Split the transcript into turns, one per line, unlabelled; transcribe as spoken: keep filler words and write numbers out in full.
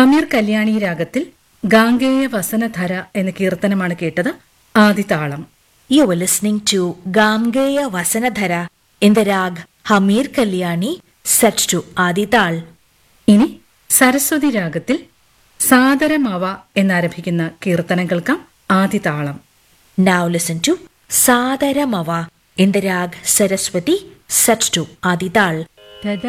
ഹമീർ കല്യാണി രാഗത്തിൽ ഗാംഗേയ വസനധര എന്ന കീർത്തനമാണ് കേട്ടത്. ആദിതാളം.
You were listening to Gamgeya Vasanadhara in the rag Hamir Kalyani set to Adital.
ഇനി സരസ്വതി രാഗത്തിൽ സാദരമവ എന്നാരംഭിക്കുന്ന കീർത്തനം കേൾക്കാം. ആദിതാളം.
Now listen to Sadaramava in the rag Saraswati set to Adital.